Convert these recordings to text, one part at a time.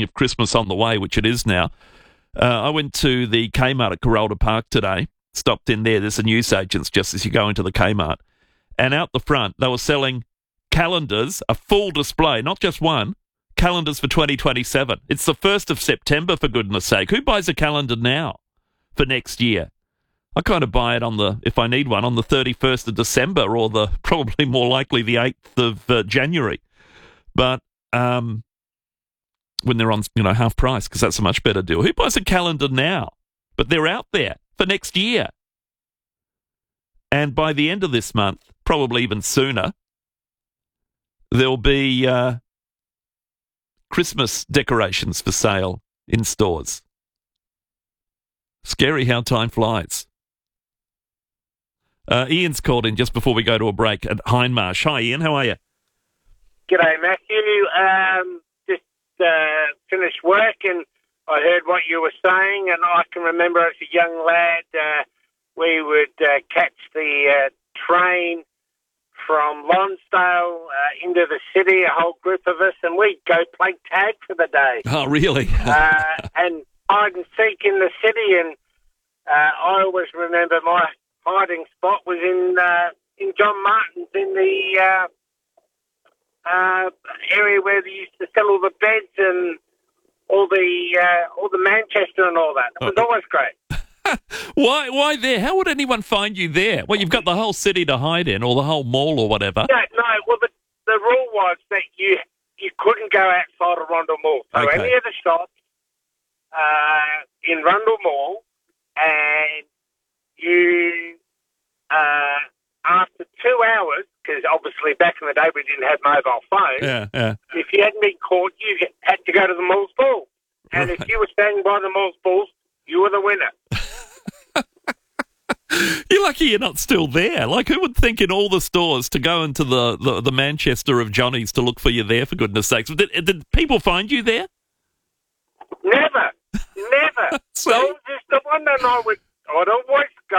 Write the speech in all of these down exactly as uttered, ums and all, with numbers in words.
of Christmas on the way, which it is now, uh, I went to the Kmart at Corolda Park today, stopped in there. There's a newsagents just as you go into the Kmart. And out the front, they were selling calendars, a full display, not just one, calendars for twenty twenty-seven. It's the first of September, for goodness sake. Who buys a calendar now for next year? I kind of buy it on the, if I need one, on the thirty-first of December or the probably more likely the eighth of uh, January. But um, when they're on, you know, half price, because that's a much better deal. Who buys a calendar now? But they're out there for next year. And by the end of this month, probably even sooner, there'll be uh, Christmas decorations for sale in stores. Scary how time flies. Uh, Ian's called in just before we go to a break at Hindmarsh. Hi, Ian. How are you? G'day, Matthew. Um, just uh, finished work and I heard what you were saying, and I can remember as a young lad, uh, we would uh, catch the uh, train from Lonsdale uh, into the city, a whole group of us, and we'd go play tag for the day. Oh, really? uh, and hide and seek in the city, and uh, I always remember my hiding spot was in uh, in John Martin's in the uh, uh, area where they used to sell all the beds and all the uh, all the Manchester and all that. It was Oh. always great. Why Why there? How would anyone find you there? Well, you've got the whole city to hide in, or the whole mall or whatever. No, no. Well, the, the rule was that you you couldn't go outside of Rundle Mall. So Okay. any of the shops uh, in Rundle Mall, and you uh, after two hours, because obviously back in the day we didn't have mobile phones. Yeah, yeah. If you hadn't been caught, you had to go to the mall's ball. And Right. if you were standing by the mall's balls, you were the winner. You're lucky you're not still there. Like, who would think in all the stores to go into the, the, the Manchester of Johnny's to look for you there, for goodness sakes? Did, did people find you there? Never. Never. See? So just the one that I would, I'd always go,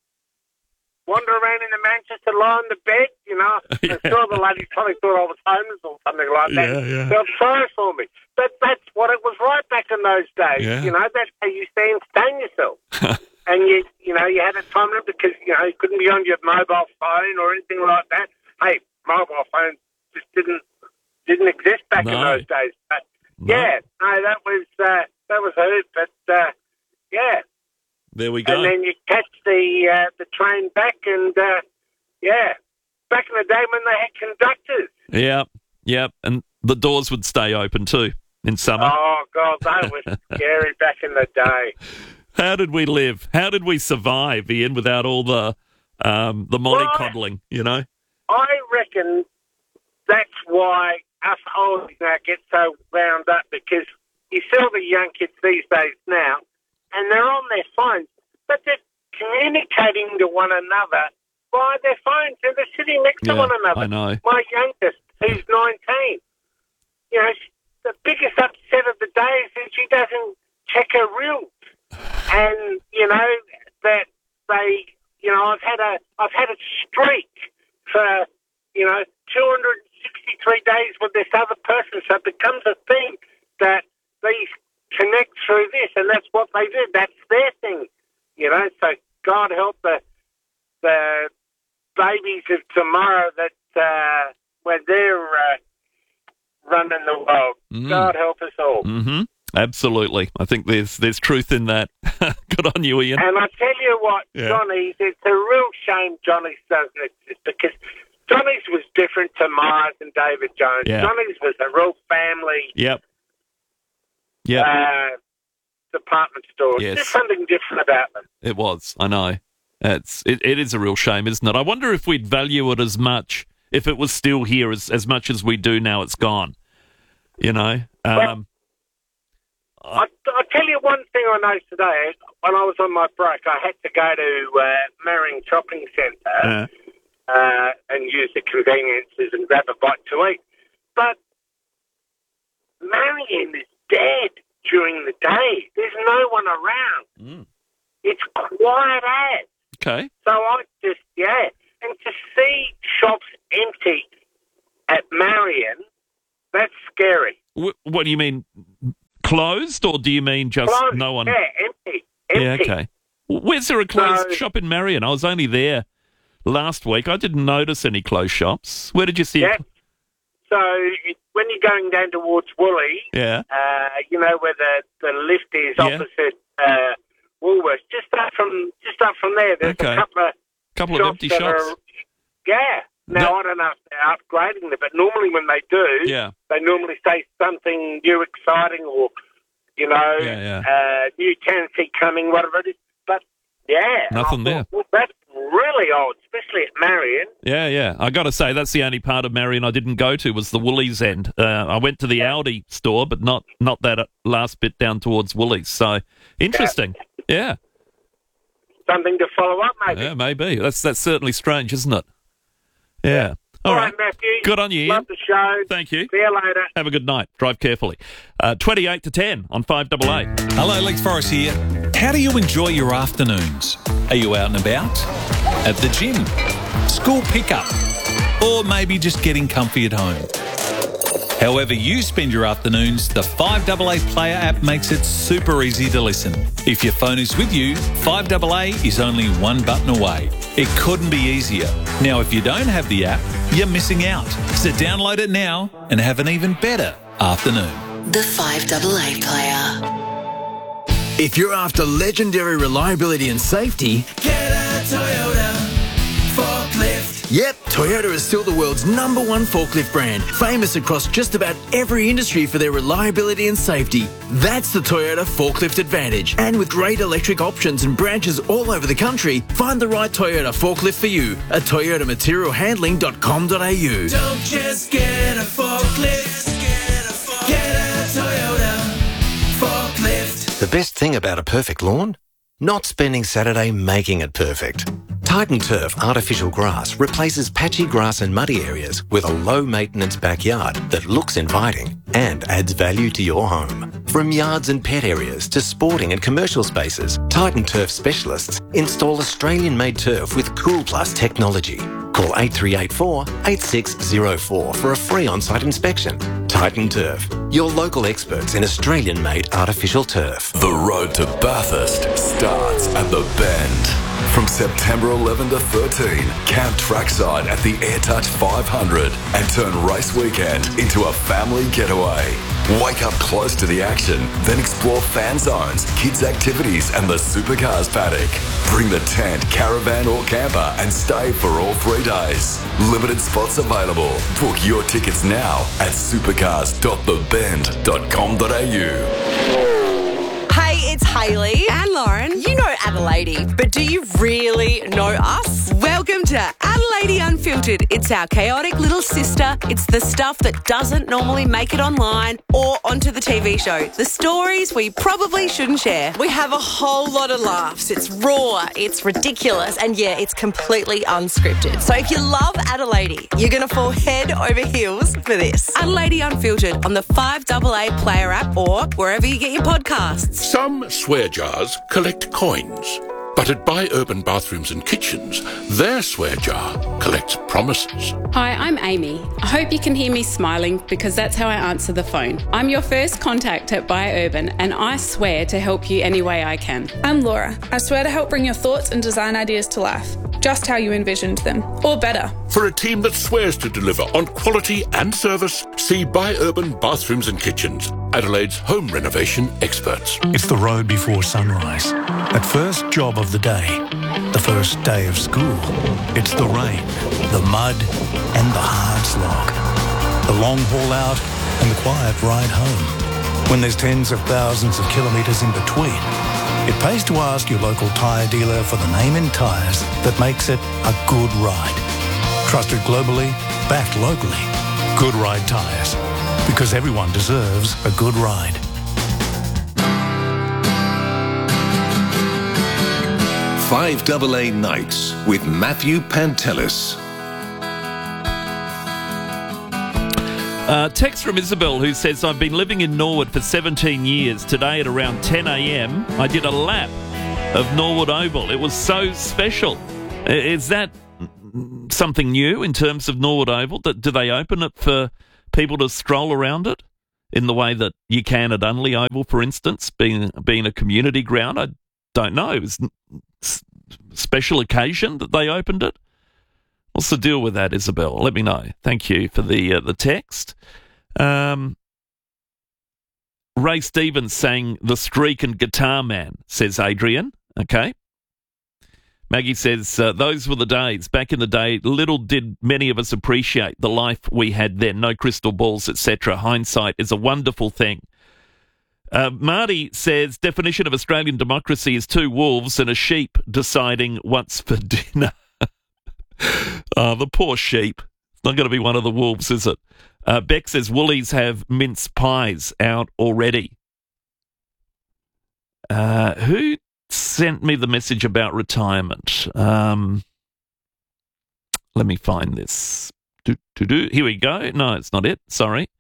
wander around in the Manchester, lie on the bed, you know. Yeah. I'm sure the ladies probably thought I was homeless or something like that. Yeah, yeah. Felt sorry for me. But that's what it was right back in those days. Yeah. You know, that's how you stay and stain yourself. And you, you know, you had a time limit because you know you couldn't be on your mobile phone or anything like that. Hey, mobile phones just didn't didn't exist back No. in those days. But No. yeah, no, that was uh, that was it. But uh, yeah, There we go. and then you catch the uh, the train back, and uh, yeah, back in the day when they had conductors. Yeah, yeah. And the doors would stay open too in summer. Oh God, that was scary back in the day. How did we live? How did we survive, Ian, without all the um, the mollycoddling, you know? I reckon that's why us old now get so wound up, because you see all the young kids these days now, and they're on their phones, but they're communicating to one another via their phones, and they're sitting next Yeah, to one another. I know. My youngest, who's nineteen, you know, she- the biggest upset of the day is that she doesn't check her reels. And you know that they, you know, I've had a, I've had a streak for, you know, two hundred sixty-three days with this other person. So it becomes a thing that these connect through this, and that's what they do. That's their thing, you know. So God help the the babies of tomorrow that uh, when they're uh, running the world. Mm. God help us all. Mm-hmm. Absolutely. I think there's there's truth in that. Good on you, Ian. And I tell you what, Yeah. Johnny's, it's a real shame Johnny's doesn't exist, because Johnny's was different to Mars and David Jones. Yeah. Johnny's was a real family Yep. Yep. uh, department store. Yes. There's something different about them. It was. I know. It's it, it is a real shame, isn't it? I wonder if we'd value it as much if it was still here as, as much as we do now it's gone. You know? Um, I, I'll tell you one thing I noticed today. When I was on my break, I had to go to uh, Marion Shopping Centre uh, uh, and use the conveniences and grab a bite to eat. But Marion is dead during the day. There's no one around. mm, It's quiet as. okay. So I just, yeah. And to see shops empty at Marion, that's scary. Wh- what do you mean Closed, or do you mean just Closed, no one? Yeah, empty. empty. Yeah, okay. Where's there a closed So- shop in Marion? I was only there last week. I didn't notice any closed shops. Where did you see Yeah. it? So when you're going down towards Woolly, Yeah. uh, you know where the, the lift is Yeah. opposite uh, Woolworths. Just up from just up from there, there's Okay. a couple of Couple of shops empty that shops. Are, yeah. Now That- I don't know if they're upgrading them, but normally when they do, Yeah. they normally say something new, exciting, or you know, Yeah, Uh, new tenancy coming, whatever it is. But yeah, Nothing I there. thought, well, that's really odd, especially at Marion. Yeah, yeah. I got to say, that's the only part of Marion I didn't go to was the Woolies end. Uh, I went to the Aldi store, but not not that last bit down towards Woolies. So interesting. Yeah, Something to follow up, maybe. yeah, maybe. That's that's certainly strange, isn't it? Yeah. All right, Matthew. Good on you, Ian. Love the show. Thank you. See you later. Have a good night. Drive carefully. Uh, twenty-eight to ten on five double eight. Hello, Lex Forrest here. How do you enjoy your afternoons? Are you out and about? At the gym? School pickup? Or maybe just getting comfy at home? However you spend your afternoons, the five double A Player app makes it super easy to listen. If your phone is with you, five double A is only one button away. It couldn't be easier. Now, if you don't have the app, you're missing out. So download it now and have an even better afternoon. The five double A Player. If you're after legendary reliability and safety, Get a Toyota forklift. yep, Toyota is still the world's number one forklift brand, famous across just about every industry for their reliability and safety. That's the Toyota Forklift Advantage. And with great electric options and branches all over the country, find the right Toyota forklift for you at toyota material handling dot com dot a u. Don't just get a forklift. Get a Toyota forklift. The best thing about a perfect lawn? Not spending Saturday making it perfect. Titan Turf Artificial Grass replaces patchy grass and muddy areas with a low-maintenance backyard that looks inviting and adds value to your home. From yards and pet areas to sporting and commercial spaces, Titan Turf specialists install Australian-made turf with Cool Plus technology. Call eight three eight four, eight six zero four for a free on-site inspection. Titan Turf, your local experts in Australian-made artificial turf. The road to Bathurst starts at the Bend. From September eleventh to thirteenth, camp trackside at the AirTouch five hundred and turn race weekend into a family getaway. Wake up close to the action, then explore fan zones, kids' activities and the supercars paddock. Bring the tent, caravan or camper and stay for all three days. Limited spots available. Book your tickets now at supercars dot the bend dot com dot a u. Hey, it's Hayley and Lauren. You know Adelaide, but do you really know us? Welcome to Adelaide Unfiltered. It's our chaotic little sister. It's the stuff that doesn't normally make it online or onto the T V show. The stories we probably shouldn't share. We have a whole lot of laughs. It's raw, it's ridiculous, and yeah, it's completely unscripted. So if you love Adelaide, you're going to fall head over heels for this. Adelaide Unfiltered on the five double A Player app or wherever you get your podcasts. Some swear jars collect coins, but at Buy Urban Bathrooms and Kitchens, their swear jar collects promises. Hi, I'm Amy. I hope you can hear me smiling because that's how I answer the phone. I'm your first contact at Buy Urban and I swear to help you any way I can. I'm Laura. I swear to help bring your thoughts and design ideas to life, just how you envisioned them, or better. For a team that swears to deliver on quality and service, see Buy Urban Bathrooms and Kitchens, Adelaide's home renovation experts. It's the road before sunrise. That first job of the day. The first day of school. It's the rain, the mud, and the hard slog. The long haul out and the quiet ride home. When there's tens of thousands of kilometres in between, it pays to ask your local tyre dealer for the name in tyres that makes it a good ride. Trusted globally, backed locally. Good Ride Tyres. Because everyone deserves a good ride. five double A Nights with Matthew Pantelis. Uh, text from Isabel who says, I've been living in Norwood for seventeen years. Today at around ten a.m, I did a lap of Norwood Oval. It was so special. Is that something new in terms of Norwood Oval? Do they open it for people to stroll around it? in the way that you can at Unley Oval, for instance, being being a community ground. I don't know. It was a special occasion that they opened it. What's the deal with that, Isabel? Let me know. Thank you for the uh, the text. Um, Ray Stevens sang The Streak and Guitar Man, says Adrian. Okay. Maggie says, uh, those were the days. Back in the day, little did many of us appreciate the life we had then. No crystal balls, et cetera. Hindsight is a wonderful thing. Uh, Marty says, definition of Australian democracy is two wolves and a sheep deciding what's for dinner. Oh, the poor sheep. It's not going to be one of the wolves, is it? Uh, Beck says, Woolies have mince pies out already. Uh, who sent me the message about retirement? Um, let me find this. Do, do, do. Here we go. No, it's not it. Sorry.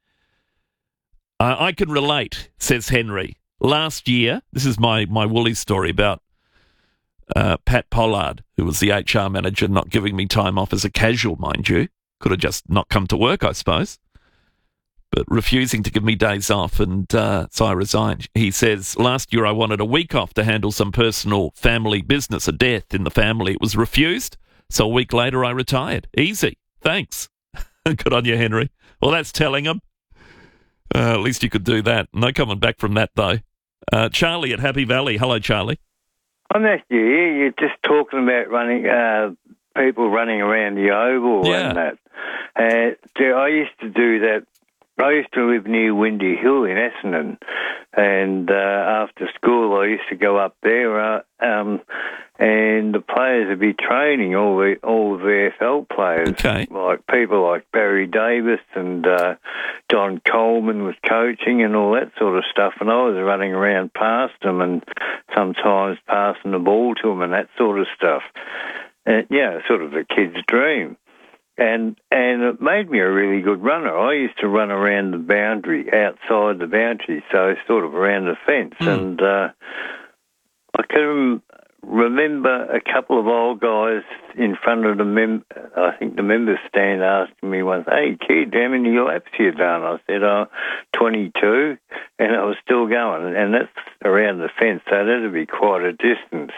Uh, I can relate, says Henry. Last year, this is my, my Woolies story about uh, Pat Pollard, who was the H R manager, not giving me time off as a casual, mind you. Could have just not come to work, I suppose. But refusing to give me days off, and uh, so I resigned. He says, last year I wanted a week off to handle some personal family business, a death in the family. It was refused, so a week later I retired. Easy. Thanks. Good on you, Henry. Well, that's telling him. Uh, at least you could do that. No coming back from that, though. Uh, Charlie at Happy Valley. Hello, Charlie. I'm actually here. You're just talking about running, uh, people running around the oval Yeah. and that. Uh, so I used to do that. I used to live near Windy Hill in Essendon, and uh, after school I used to go up there, uh, um, and the players would be training, all the all the V F L players, okay. like people like Barry Davis and uh, Don Coleman was coaching and all that sort of stuff, and I was running around past them and sometimes passing the ball to them and that sort of stuff. And, yeah, sort of a kid's dream. And and it made me a really good runner. I used to run around the boundary, outside the boundary, so sort of around the fence. Mm. And uh, I can remember a couple of old guys in front of the mem- I think the members stand asking me once, hey, kid, how many laps you done? I said, oh, twenty-two, and I was still going. And that's around the fence, so that'd be quite a distance.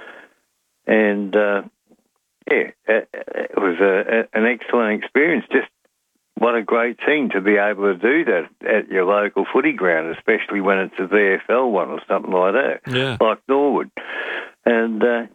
And... Uh, Yeah, it was a, an excellent experience. Just what a great thing to be able to do that at your local footy ground, especially when it's a V F L one or something like that, yeah. like Norwood. And, uh,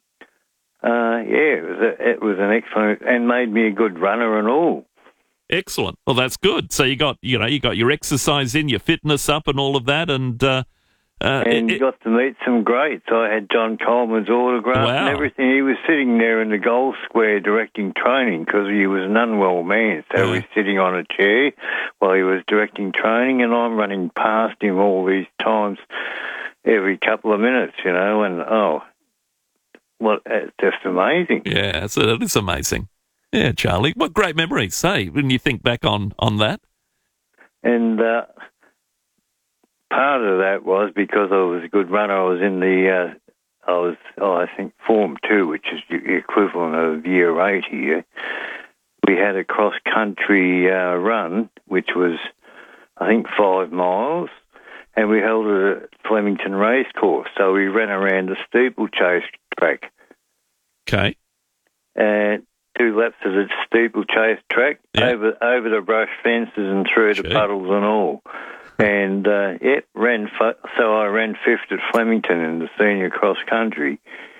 uh, yeah, it was, a, it was an excellent, and made me a good runner and all. Excellent. Well, that's good. So you got, you know, you got your exercise in, your fitness up and all of that, and... Uh, Uh, and it, got to meet some greats. I had John Coleman's autograph wow. and everything. He was sitting there in the goal square directing training because he was an unwell man. So yeah. he was sitting on a chair while he was directing training, and I'm running past him all these times every couple of minutes, you know, and, oh, well, it's just amazing. Yeah, so that is amazing. Yeah, Charlie. What great memories, say, when you think back on, on that. And... uh part of that was because I was a good runner. I was in the, uh, I was, oh, I think, Form two, which is the equivalent of year eight here. We had a cross-country uh, run, which was, I think, five miles, and we held it at Flemington Racecourse. So we ran around the steeplechase track. Okay. And two laps of the steeplechase track, yeah. over over the brush fences and through the puddles and all. And, uh, yeah, ran f- so I ran fifth at Flemington in the senior cross-country.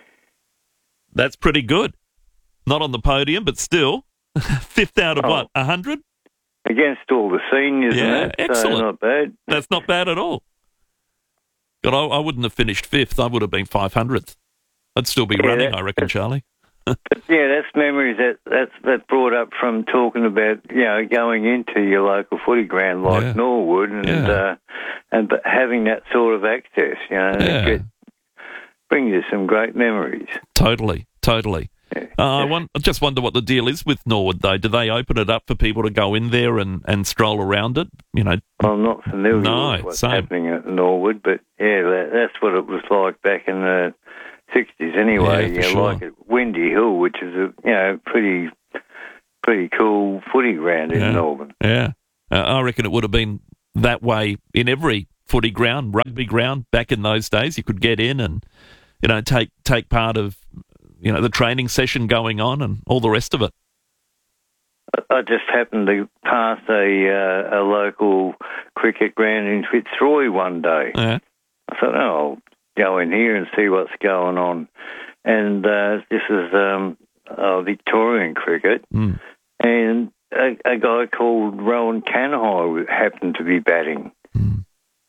That's pretty good. Not on the podium, but still. Fifth out of oh. what, one hundred? Against all the seniors, yeah, and that, excellent. So not bad. That's not bad at all. God, I, I wouldn't have finished fifth. I would have been five hundredth. I'd still be yeah, running, that, I reckon, Charlie. But yeah, that's memories that that's that brought up from talking about, you know, going into your local footy ground like yeah. Norwood and yeah. uh, and but having that sort of access, you know, yeah. it brings you some great memories. Totally, totally. Yeah. Uh, I, want, I just wonder what the deal is with Norwood, though. Do they open it up for people to go in there and, and stroll around it? You know, I'm not familiar no, with what's same. happening at Norwood, but yeah, that, that's what it was like back in the sixties anyway. Yeah, yeah sure. like at Windy Hill, which is a you know pretty pretty cool footy ground in yeah. Melbourne. Yeah, uh, I reckon it would have been that way in every footy ground, rugby ground. Back in those days, you could get in and, you know, take take part of, you know, the training session going on and all the rest of it. I just happened to pass a uh, a local cricket ground in Fitzroy one day. Yeah. I thought, oh, I'll go in here and see what's going on. And uh, this is um, uh, Victorian cricket. Mm. And a, a guy called Rowan Canhigh happened to be batting. Mm.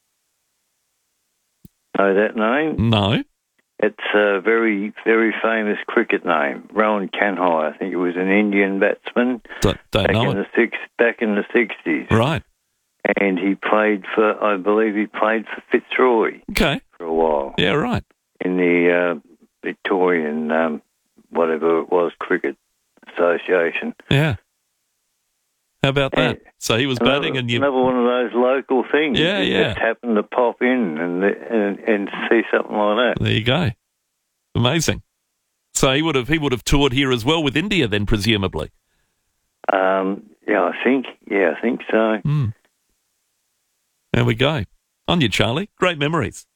Know that name? No. It's a very, very famous cricket name, Rowan Canhigh. I think it was an Indian batsman Don't, don't back know in it. the six, back in the sixties. Right. And he played for, I believe, he played for Fitzroy. Okay. For a while. Yeah, right. In the uh, Victorian, um, whatever it was, Cricket Association. Yeah. How about that? Yeah. So he was Another, batting and you... Another one of those local things. Yeah, you yeah. just happen to pop in and, and and see something like that. There you go. Amazing. So he would have he would have toured here as well with India then, presumably. Um, yeah, I think. Yeah, I think so. Mm. There we go. On you, Charlie. Great memories.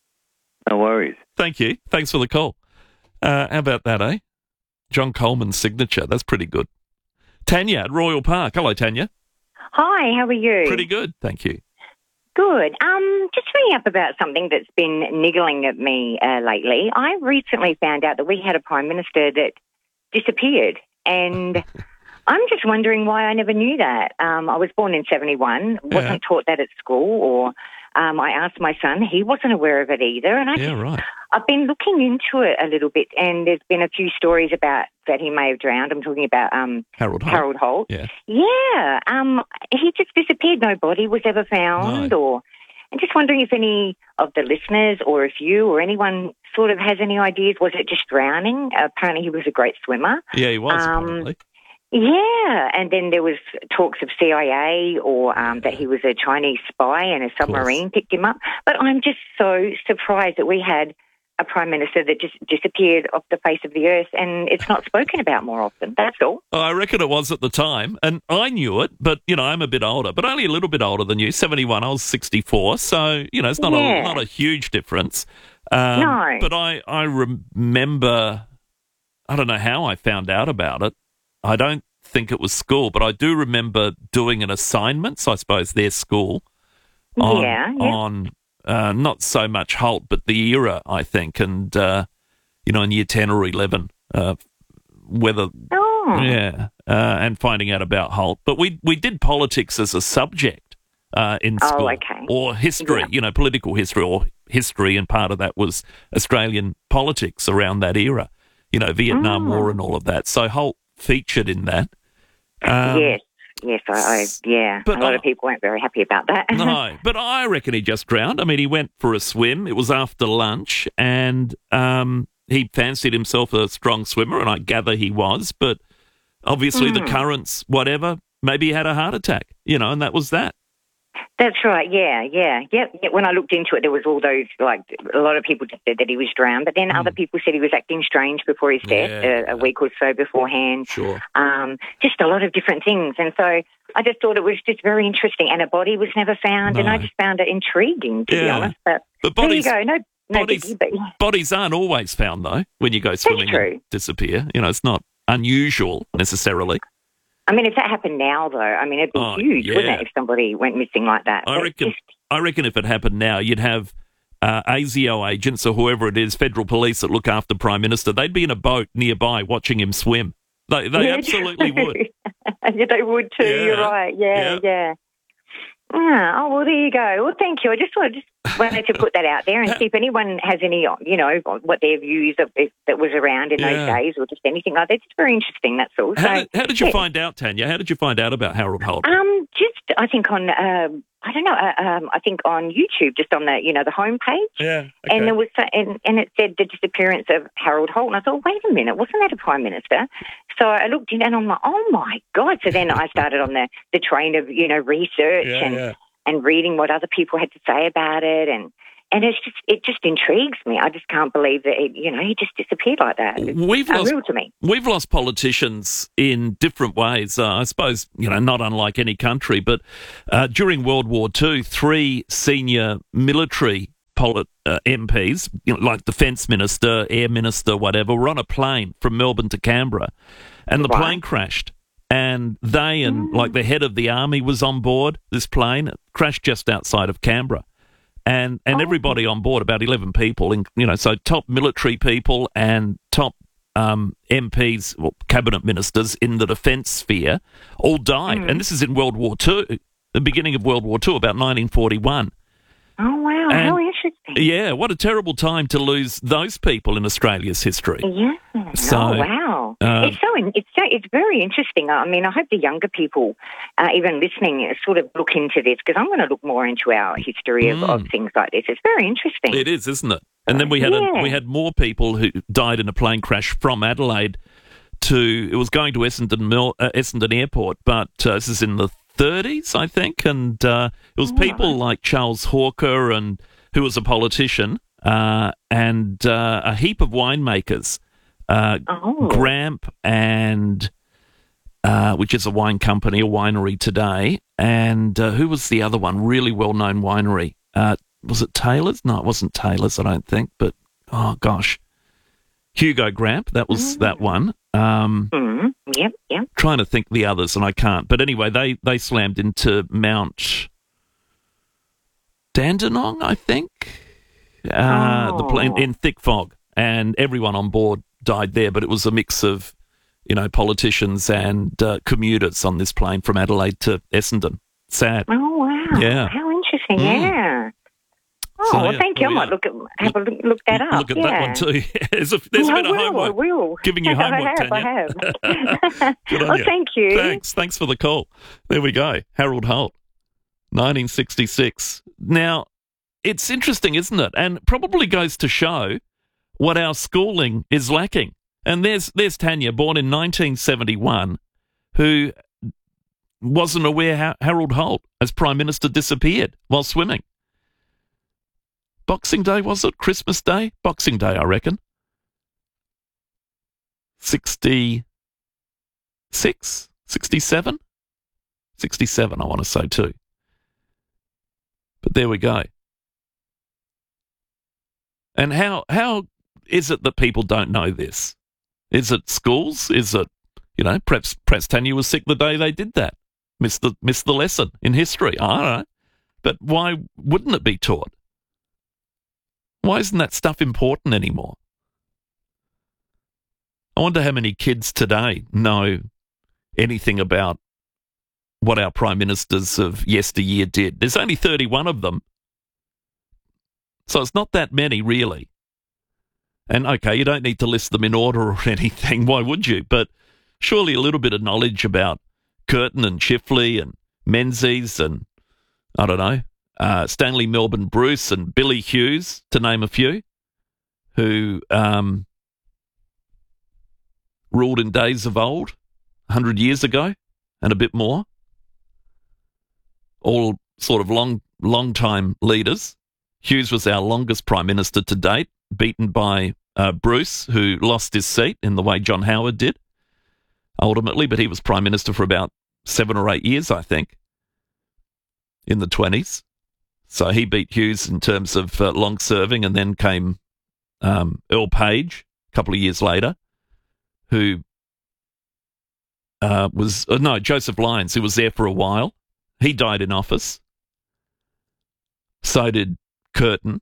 No worries. Thank you. Thanks for the call. Uh, how about that, eh? John Coleman's signature. That's pretty good. Tanya at Royal Park. Hello, Tanya. Hi, how are you? Pretty good, thank you. Good. Um, just ringing up about something that's been niggling at me uh, lately. I recently found out that we had a Prime Minister that disappeared, and I'm just wondering why I never knew that. Um, I was born in seventy-one, wasn't Yeah. taught that at school, or um, I asked my son, he wasn't aware of it either. And I Yeah, right. I've been looking into it a little bit, and there's been a few stories about that he may have drowned. I'm talking about um, Harold Holt. Harold Holt. Yeah. Yeah, um, he just disappeared. No body was ever found, No. or I'm just wondering if any of the listeners, or if you or anyone sort of has any ideas. Was it just drowning? Apparently, he was a great swimmer. Yeah, he was, Um, apparently. Yeah, and then there was talks of C I A or um, that he was a Chinese spy and a submarine picked him up. But I'm just so surprised that we had a Prime Minister that just disappeared off the face of the earth, and it's not spoken about more often. That's all. Oh, I reckon it was at the time, and I knew it, but, you know, I'm a bit older, but only a little bit older than you, seventy-one, I was sixty-four, so, you know, it's not, Yeah. a, not a huge difference. Um, No. But I, I remember, I don't know how I found out about it. I don't think it was school, but I do remember doing an assignment, so I suppose their school, on, Yeah, yeah. on uh, not so much Holt, but the era, I think, and, uh, you know, in year ten or eleven, uh, whether... Oh. Yeah, uh, and finding out about Holt. But we we did politics as a subject uh, in Oh, school. okay. Or history, Yeah. you know, political history or history, and part of that was Australian politics around that era, you know, Vietnam Oh. War and all of that. So Holt featured in that. Um, yes, yes, I, I yeah. but a lot I- of people weren't very happy about that. No, but I reckon he just drowned. I mean, he went for a swim. It was after lunch, and um, he fancied himself a strong swimmer, and I gather he was. But obviously, the Mm. currents, whatever, maybe he had a heart attack, you know, and that was that. That's right. Yeah, yeah, yep. Yeah, when I looked into it, there was all those, like, a lot of people just said that he was drowned, but then other people said he was acting strange before his death, Hmm. Yeah. a, a week or so beforehand. Sure. Um, just a lot of different things. And so I just thought it was just very interesting. And a body was never found, and No. I just found it intriguing, to be Yeah. honest. But, But there you bodies- go. No, no bodies- biggie, but Bodies aren't always found, though, when you go swimming true. and disappear. You know, it's not unusual necessarily. I mean, if that happened now, though, I mean, it'd be Oh, huge, wouldn't yeah. it, if somebody went missing like that? I But reckon. just- I reckon if it happened now, you'd have uh, A S I O agents or whoever it is, federal police that look after Prime Minister. They'd be in a boat nearby watching him swim. They, they Yeah, absolutely true. would. Yeah, they would too. You're Yeah. right. Yeah, Yeah. yeah. Yeah. Oh, well, there you go. Well, thank you. I just wanted, just wanted to put that out there and see if anyone has any, you know, what their views of if that was around in Yeah. those days or just anything like that. It's very interesting. That's all. How So, did, how did you yeah. find out, Tanya? How did you find out about Harold Holt? Um, just I think on um, I don't know. Uh, um, I think on YouTube, just on the you know the homepage. Yeah. And there was, and, and it said the disappearance of Harold Holt, and I thought, wait a minute, wasn't that a Prime Minister? So I looked in, and I'm like, oh my God! So then I started on the, the train of you know research Yeah, and yeah. and reading what other people had to say about it, and and it's just it just intrigues me. I just can't believe that it, you know he just disappeared like that. It's We've unreal lost, to me. We've lost politicians in different ways. Uh, I suppose, you know, not unlike any country, but uh, during World War Two, three senior military polit- uh, M Ps, you know, like Defence Minister, Air Minister, whatever, were on a plane from Melbourne to Canberra, and the Right. plane crashed. And they and, like, the head of the army was on board this plane. It crashed just outside of Canberra. And and everybody on board, about eleven people, in, you know, so top military people and top um, M Ps, well, cabinet ministers in the defence sphere, all died. Mm. And this is in World War Two, the beginning of World War Two, about nineteen forty-one. Oh, wow. And- How interesting. Yeah, what a terrible time to lose those people in Australia's history. Yeah. So, oh, wow. uh, it's so in- it's so, it's very interesting. I mean, I hope the younger people, uh, even listening, uh, sort of look into this, because I'm going to look more into our history of, Mm. of things like this. It's very interesting. It is, isn't it? And then we had Yeah. a, we had more people who died in a plane crash from Adelaide to it was going to Essendon Mil, uh, Essendon Airport, but uh, this is in the thirties, I think, and uh, it was people like Charles Hawker and who was a politician, uh, and uh, a heap of winemakers, uh, Oh. Gramp and. Uh, which is a wine company, a winery today, and uh, who was the other one? Really well-known winery. Uh, was it Taylor's? No, it wasn't Taylor's, I don't think. But oh gosh, Hugo Gramp. That was that one. Um, Mm. Yep, yep. Trying to think the others, and I can't. But anyway, they they slammed into Mount Dandenong, I think. Uh, the plane in thick fog, and everyone on board died there. But it was a mix of, you know, politicians and uh, commuters on this plane from Adelaide to Essendon. Sad. Oh, wow. Yeah. How interesting, Mm. yeah. Oh, So, well, yeah, thank you. well, I might look at, have a look, look that up. Look at yeah. that one too. there's a, there's a I bit of will, homework. I will. Giving you I homework, have, Tanya. I have. Good on well, you. thank you. Thanks. Thanks for the call. There we go. Harold Holt, nineteen sixty-six. Now, it's interesting, isn't it? And probably goes to show what our schooling is lacking. And there's there's Tanya, born in nineteen seventy-one, who wasn't aware how Harold Holt, as Prime Minister, disappeared while swimming. Boxing Day, was it? Christmas Day? Boxing Day, I reckon. sixty-six? sixty-seven? sixty-seven, I want to say too. But there we go. And how how is it that people don't know this? Is it schools? Is it, you know, perhaps, perhaps Tanya was sick the day they did that. Missed the, missed the lesson in history. I don't know. But why wouldn't it be taught? Why isn't that stuff important anymore? I wonder how many kids today know anything about what our prime ministers of yesteryear did. There's only thirty-one of them. So it's not that many, really. And, okay, you don't need to list them in order or anything. Why would you? But surely a little bit of knowledge about Curtin and Chifley and Menzies and, I don't know, uh, Stanley Melbourne Bruce and Billy Hughes, to name a few, who um, ruled in days of old, one hundred years ago and a bit more. All sort of long, long-time leaders. Hughes was our longest Prime Minister to date, beaten by uh, Bruce, who lost his seat in the way John Howard did, ultimately, but he was Prime Minister for about seven or eight years, I think, in the twenties. So he beat Hughes in terms of uh, long-serving, and then came um, Earl Page a couple of years later, who uh, was, uh, no, Joseph Lyons, who was there for a while. He died in office. So did Curtin.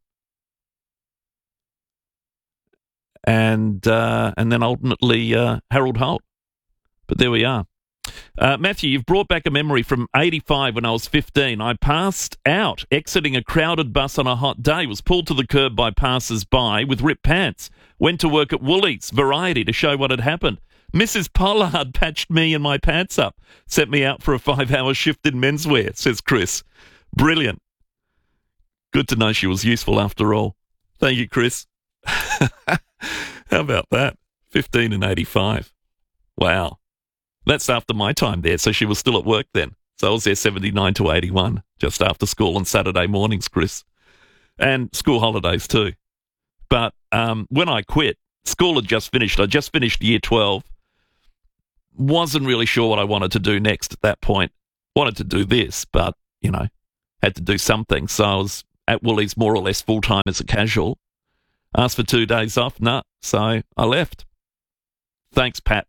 And uh, and then ultimately uh, Harold Holt. But there we are. Uh, Matthew, you've brought back a memory from eighty-five when I was fifteen. I passed out exiting a crowded bus on a hot day, was pulled to the curb by passers-by with ripped pants, went to work at Woolies Variety to show what had happened. Missus Pollard patched me and my pants up, sent me out for a five-hour shift in menswear, says Chris. Brilliant. Good to know she was useful after all. Thank you, Chris. How about that? fifteen and eighty-five. Wow. That's after my time there, so she was still at work then. So I was there seventy-nine to eighty-one, just after school on Saturday mornings, Chris. and school holidays too. But um, when I quit, school had just finished. I just finished year twelve. Wasn't really sure what I wanted to do next at that point. Wanted to do this, but, you know, had to do something. So I was at Woolies more or less full-time as a casual. Asked for two days off. Nah, so I left. Thanks, Pat.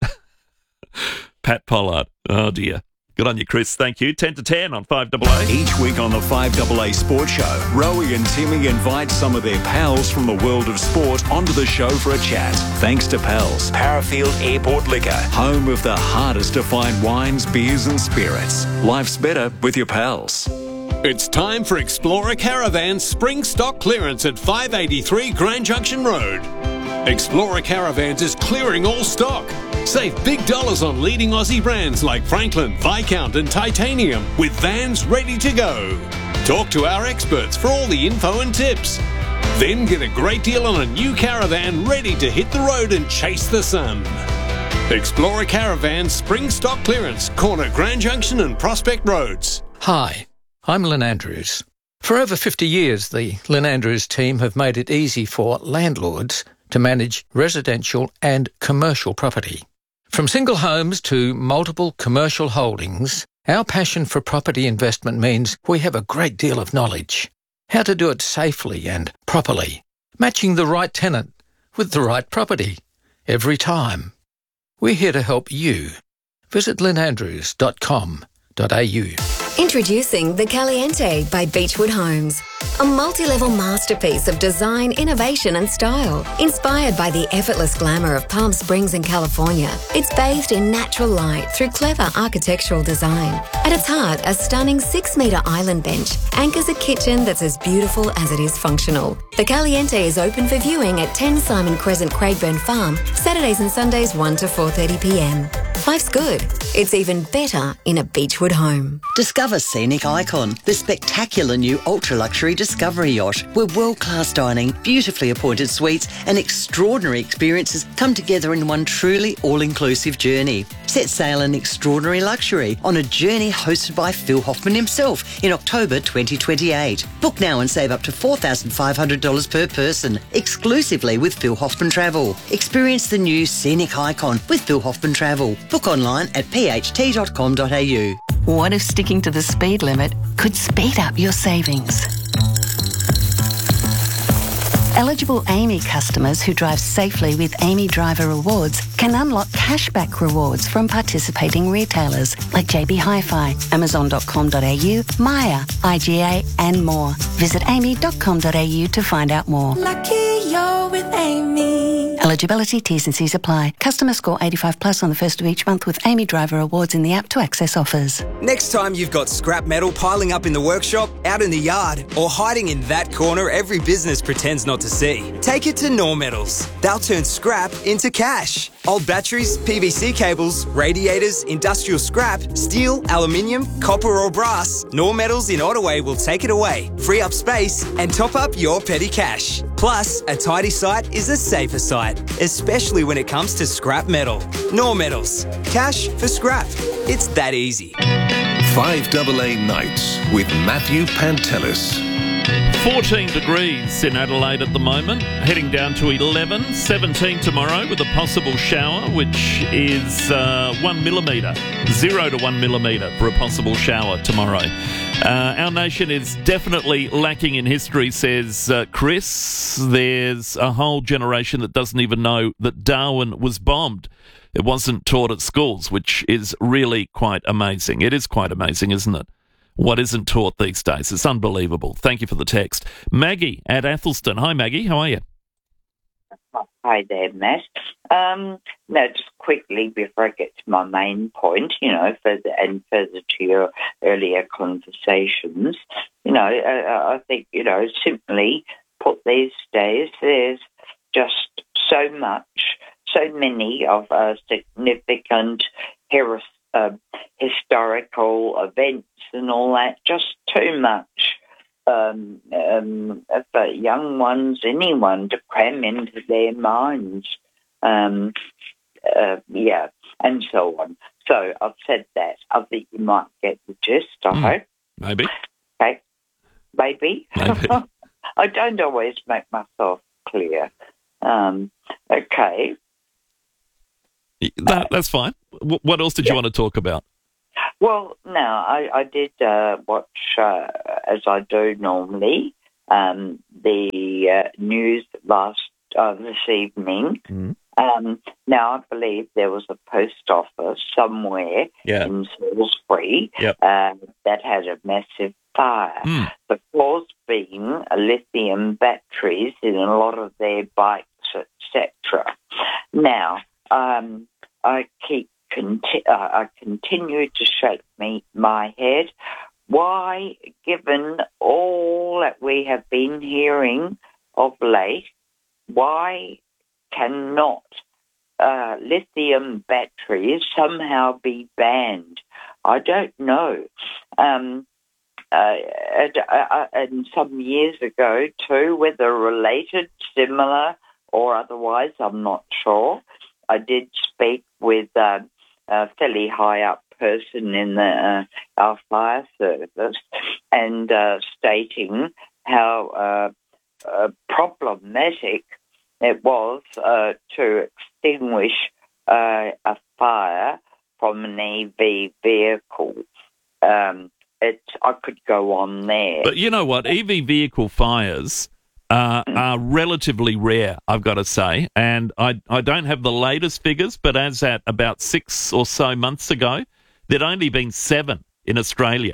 Pat Pollard. Oh, dear. Good on you, Chris. Thank you. ten to ten on five A A. Each week on the five A A Sports Show, Rowie and Timmy invite some of their pals from the world of sport onto the show for a chat. Thanks to Pals, Parafield Airport Liquor, home of the hardest to find wines, beers and spirits. Life's better with your pals. It's time for Explorer Caravan's spring stock clearance at five eighty-three Grand Junction Road. Explorer Caravans is clearing all stock. Save big dollars on leading Aussie brands like Franklin, Viscount and Titanium with vans ready to go. Talk to our experts for all the info and tips. Then get a great deal on a new caravan ready to hit the road and chase the sun. Explorer Caravan spring stock clearance, corner Grand Junction and Prospect Roads. Hi, I'm Lynn Andrews. For over fifty years, the Lynn Andrews team have made it easy for landlords to manage residential and commercial property. From single homes to multiple commercial holdings, our passion for property investment means we have a great deal of knowledge. How to do it safely and properly, matching the right tenant with the right property every time. We're here to help you. Visit lynn andrews dot com dot a u. Introducing the Caliente by Beechwood Homes. A multi-level masterpiece of design, innovation and style. Inspired by the effortless glamour of Palm Springs in California, it's bathed in natural light through clever architectural design. At its heart, a stunning six-metre island bench anchors a kitchen that's as beautiful as it is functional. The Caliente is open for viewing at ten Simon Crescent, Craigburn Farm, Saturdays and Sundays one to four thirty p m. Life's good. It's even better in a Beechwood home. Discover Scenic Icon, the spectacular new ultra-luxury Discovery yacht, where world-class dining, beautifully appointed suites and extraordinary experiences come together in one truly all-inclusive journey. Set sail in extraordinary luxury on a journey hosted by Phil Hoffman himself in October twenty twenty-eight. Book now and save up to four thousand five hundred dollars per person, exclusively with Phil Hoffman Travel. Experience the new Scenic Icon with Phil Hoffman Travel. Book online at p h t dot com dot a u. What if sticking to the speed limit could speed up your savings? Eligible Amy customers who drive safely with Amy Driver Rewards can unlock cashback rewards from participating retailers like J B Hi-Fi, amazon dot com dot a u, Maya, I G A and more. Visit amy dot com dot a u to find out more. Lucky you're with Amy. Eligibility, T's and C's apply. Customer score eighty-five plus on the first of each month with Amy Driver Rewards in the app to access offers. Next time you've got scrap metal piling up in the workshop, out in the yard, or hiding in that corner every business pretends not to see, take it to Nor Metals. They'll turn scrap into cash. Old batteries, P V C cables, radiators, industrial scrap, steel, aluminium, copper or brass, Nor Metals in Ottaway will take it away, free up space and top up your petty cash. Plus, a tidy site is a safer site, especially when it comes to scrap metal. Nor Metals. Cash for scrap. It's that easy. five A A Nights with Matthew Pantelis. fourteen degrees in Adelaide at the moment, heading down to eleven, seventeen tomorrow with a possible shower, which is uh, one millimetre, zero to one millimetre for a possible shower tomorrow. Uh, our nation is definitely lacking in history, says uh, Chris. There's a whole generation that doesn't even know that Darwin was bombed. It wasn't taught at schools, which is really quite amazing. It is quite amazing, isn't it? What isn't taught these days? It's unbelievable. Thank you for the text. Maggie at Athelston. Hi, Maggie. How are you? Hi there, Matt. Um, no, just quickly before I get to my main point, you know, further and further to your earlier conversations, you know, I, I think, you know, simply put these days, there's just so much, so many of our significant hero, uh, historical events and all that, just too much. Um, um, for young ones, anyone to cram into their minds. Um, uh, yeah, and so on. So I've said that. I think you might get the gist, I mm, hope. Maybe. Okay. Maybe. Maybe. I don't always make myself clear. Um, okay. That, that's fine. W- what else did yeah. you want to talk about? Well, no, I, I did uh, watch, uh, as I do normally, um, the uh, news last uh, this evening. Mm. Um, now, I believe there was a post office somewhere yeah. in Salisbury yep. uh, that had a massive fire. Mm. The cause being lithium batteries in a lot of their bikes, et cetera. Now, um, I keep conti- uh, I continue to shake me my head. Why, given all that we have been hearing of late, why cannot uh, lithium batteries somehow be banned? I don't know. Um, uh, and, uh, and some years ago too, whether related, similar, or otherwise, I'm not sure. I did speak with uh, a fairly high up person in the uh, our fire service, and uh, stating how uh, uh, problematic it was uh, to extinguish uh, a fire from an E V vehicle. Um, it's I could go on there, but you know what? E V vehicle fires Uh, are relatively rare, I've got to say. And I, I don't have the latest figures, but as at about six or so months ago, there'd only been seven in Australia.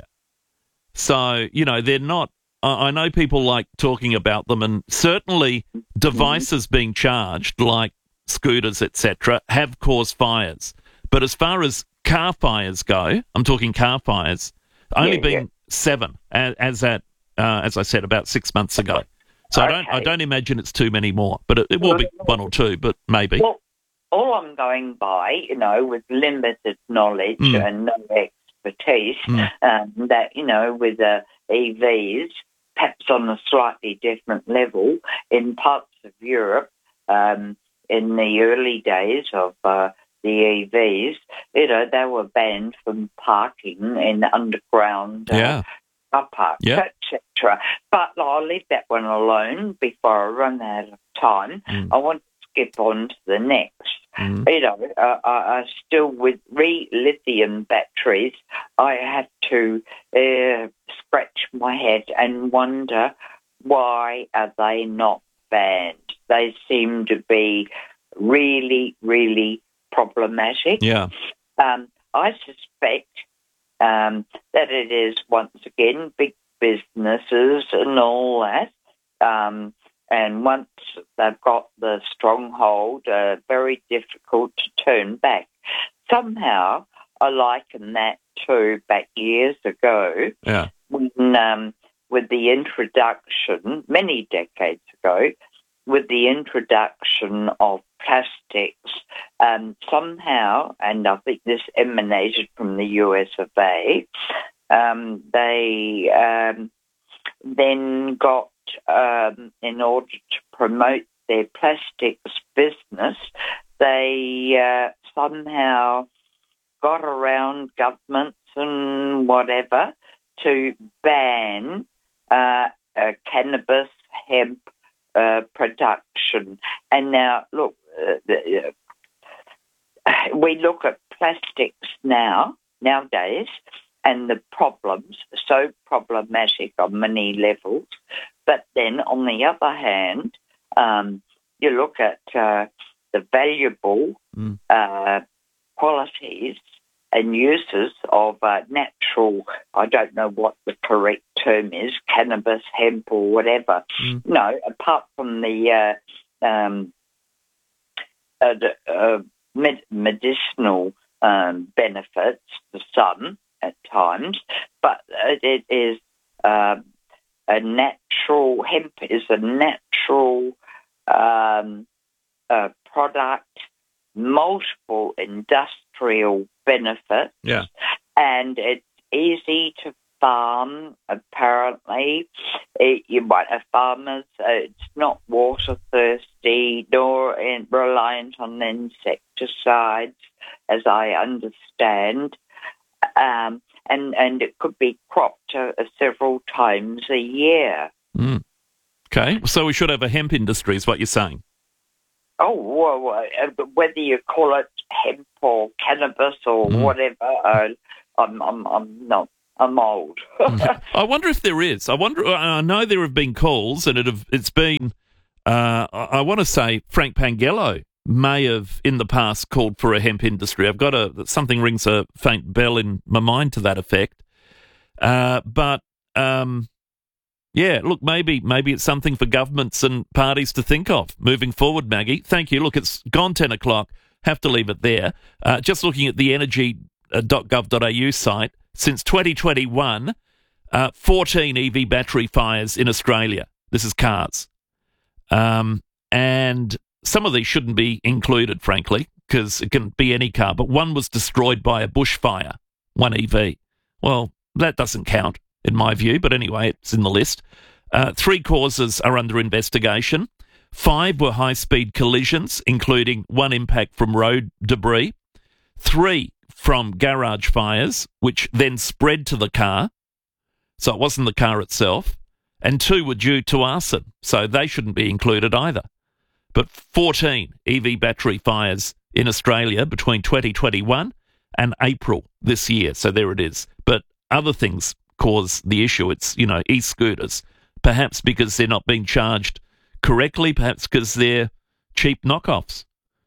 So, you know, they're not... I, I know people like talking about them, and certainly devices mm-hmm. being charged, like scooters, et cetera, have caused fires. But as far as car fires go, I'm talking car fires, only yeah, been yeah. seven, as, as at, uh, as I said, about six months ago. So okay. I don't I don't imagine it's too many more, but it, it will be one or two, but maybe. Well, all I'm going by, you know, with limited knowledge mm. and no expertise, mm. um, that, you know, with uh, E Vs, perhaps on a slightly different level, in parts of Europe, um, in the early days of uh, the E Vs, you know, they were banned from parking in underground uh, yeah. car parks, yeah. et cetera. But I'll leave that one alone before I run out of time. Mm. I want to skip on to the next. Mm. You know, uh, I, I still with re-lithium batteries, I have to uh, scratch my head and wonder why are they not banned? They seem to be really, really problematic. Yeah. Um, I suspect um, that it is, once again, big businesses and all that. Um, and once they've got the stronghold, uh, very difficult to turn back. Somehow, I liken that to back years ago yeah. when, um, with the introduction, many decades ago, with the introduction of plastics, um, somehow, and I think this emanated from the U S of A, um, they um, then got, um, in order to promote their plastics business, they uh, somehow got around governments and whatever to ban uh, uh, cannabis, hemp, Uh, production. And now, look, uh, the, uh, we look at plastics now, nowadays, and the problems, so problematic on many levels. But then, on the other hand, um, you look at uh, the valuable mm. uh, qualities and uses of uh, natural, I don't know what the correct term is, cannabis, hemp or whatever. Mm. No, apart from the, uh, um, uh, the uh, med- medicinal um, benefits for some at times, but it is uh, a natural, hemp is a natural um, uh, product, multiple industrial benefits, yeah. and it's easy to farm, apparently. It, you might have farmers, uh, it's not water thirsty nor in, reliant on insecticides, as I understand. Um, and, and it could be cropped uh, several times a year. Mm. Okay, so we should have a hemp industry, is what you're saying. Oh, well, uh, whether you call it hemp or cannabis or Mm. whatever, uh, I'm, I'm, I'm not. I'm old. I wonder if there is. I wonder. I know there have been calls, and it have, it's been. Uh, I, I want to say Frank Pangello may have in the past called for a hemp industry. I've got a something rings a faint bell in my mind to that effect. Uh, but um, yeah, look, maybe maybe it's something for governments and parties to think of moving forward. Maggie, thank you. Look, it's gone ten o'clock. Have to leave it there. Uh, just looking at the energy dot gov dot a u site. Since twenty twenty-one, uh, fourteen E V battery fires in Australia. This is cars. Um, and some of these shouldn't be included, frankly, because it can be any car. But one was destroyed by a bushfire, one E V. Well, that doesn't count, in my view. But anyway, it's in the list. Uh, three causes are under investigation. Five were high-speed collisions, including one impact from road debris. Three from garage fires, which then spread to the car. So it wasn't the car itself. And two were due to arson, so they shouldn't be included either. But fourteen E V battery fires in Australia between twenty twenty-one and April this year. So there it is. But other things cause the issue. It's, you know, e-scooters, perhaps because they're not being charged correctly, perhaps because they're cheap knockoffs.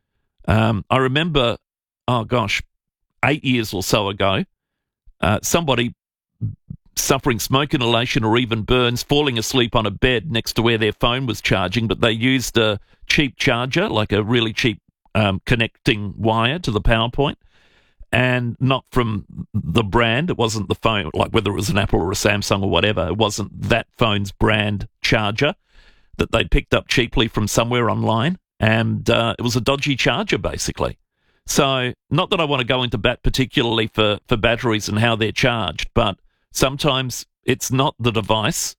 Um, I remember, oh gosh, eight years or so ago, uh, somebody suffering smoke inhalation or even burns, falling asleep on a bed next to where their phone was charging, but they used a cheap charger, like a really cheap um, connecting wire to the power point, and not from the brand. It wasn't the phone, like whether it was an Apple or a Samsung or whatever. It wasn't that phone's brand charger that they'd picked up cheaply from somewhere online, and uh, it was a dodgy charger, basically. So, not that I want to go into bat particularly for, for batteries and how they're charged, but sometimes it's not the device,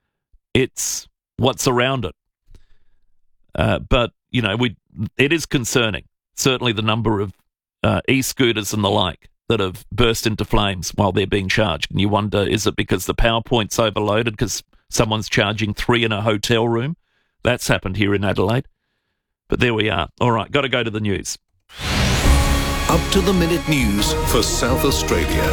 it's what's around it. Uh, but, you know, we it is concerning, certainly the number of uh, e-scooters and the like that have burst into flames while they're being charged. And you wonder, is it because the power point's overloaded because someone's charging three in a hotel room? That's happened here in Adelaide. But there we are. All right, got to go to the news. Up-to-the-minute news for South Australia.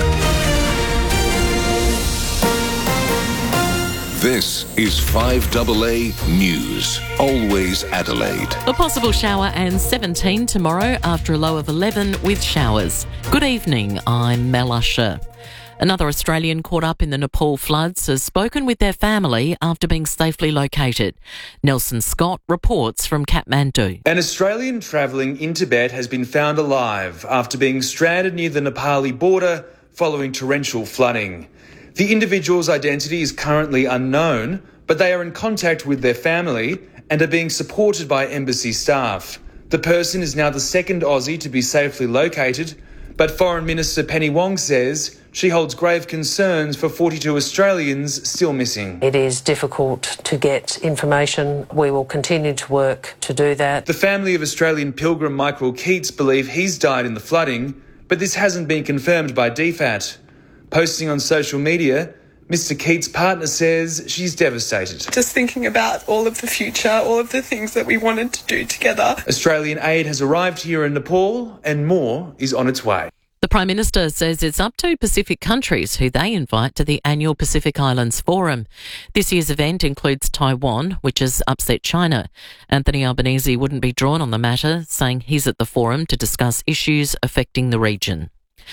This is five A A News. Always Adelaide. A possible shower and seventeen tomorrow after a low of eleven with showers. Good evening, I'm Mel Usher. Another Australian caught up in the Nepal floods has spoken with their family after being safely located. Nelson Scott reports from Kathmandu. An Australian travelling in Tibet has been found alive after being stranded near the Nepali border following torrential flooding. The individual's identity is currently unknown, but they are in contact with their family and are being supported by embassy staff. The person is now the second Aussie to be safely located, but Foreign Minister Penny Wong says she holds grave concerns for forty-two Australians still missing. It is difficult to get information. We will continue to work to do that. The family of Australian pilgrim Michael Keats believe he's died in the flooding, but this hasn't been confirmed by D FAT. Posting on social media, Mister Keats' partner says she's devastated. Just thinking about all of the future, all of the things that we wanted to do together. Australian aid has arrived here in Nepal and more is on its way. The Prime Minister says it's up to Pacific countries who they invite to the annual Pacific Islands Forum. This year's event includes Taiwan, which has upset China. Anthony Albanese wouldn't be drawn on the matter, saying he's at the forum to discuss issues affecting the region.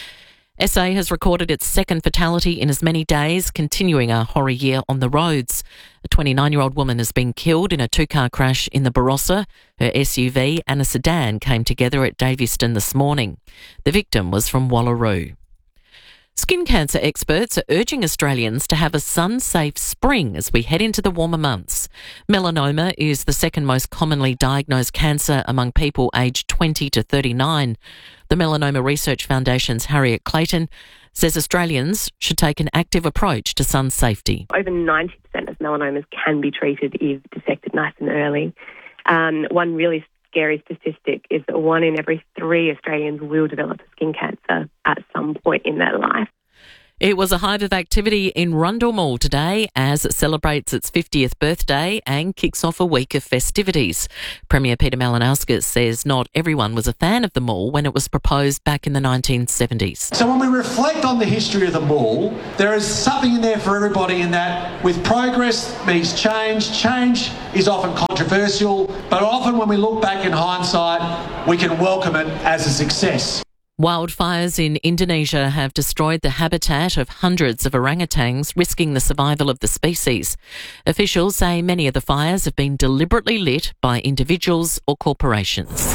S A has recorded its second fatality in as many days, continuing a horror year on the roads. A twenty-nine-year-old woman has been killed in a two-car crash in the Barossa. Her S U V and a sedan came together at Davyston this morning. The victim was from Wallaroo. Skin cancer experts are urging Australians to have a sun-safe spring as we head into the warmer months. Melanoma is the second most commonly diagnosed cancer among people aged twenty to thirty-nine. The Melanoma Research Foundation's Harriet Clayton says Australians should take an active approach to sun safety. Over ninety percent of melanomas can be treated if detected nice and early. Um, one really scary statistic is that one in every three Australians will develop skin cancer at some point in their life. It was a hive of activity in Rundle Mall today as it celebrates its fiftieth birthday and kicks off a week of festivities. Premier Peter Malinauskas says not everyone was a fan of the mall when it was proposed back in the nineteen seventies. So when we reflect on the history of the mall, there is something in there for everybody in that with progress means change. Change is often controversial, but often when we look back in hindsight, we can welcome it as a success. Wildfires in Indonesia have destroyed the habitat of hundreds of orangutans, risking the survival of the species. Officials say many of the fires have been deliberately lit by individuals or corporations.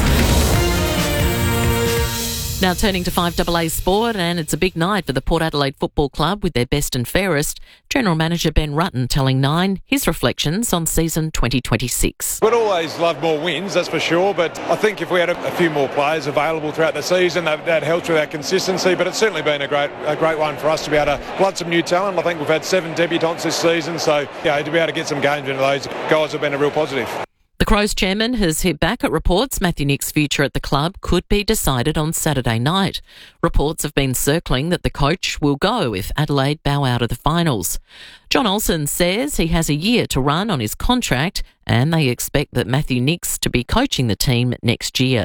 Now turning to five A A Sport, and it's a big night for the Port Adelaide Football Club with their best and fairest. General Manager Ben Rutten telling Nine his reflections on season twenty twenty-six. We'd always love more wins, that's for sure, but I think if we had a, a few more players available throughout the season, that, that helps with our consistency, but it's certainly been a great a great one for us to be able to flood some new talent. I think we've had seven debutants this season, so yeah, to be able to get some games into those guys have been a real positive. The Crows chairman has hit back at reports Matthew Nick's future at the club could be decided on Saturday night. Reports have been circling that the coach will go if Adelaide bow out of the finals. John Olsen says he has a year to run on his contract and they expect that Matthew Nicks to be coaching the team next year.